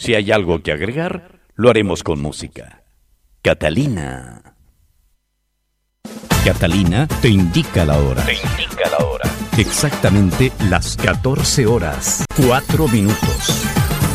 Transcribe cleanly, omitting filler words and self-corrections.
Si hay algo que agregar, lo haremos con música. Catalina. Catalina te indica la hora. Te indica la hora. Exactamente las 14 horas, 4 minutos.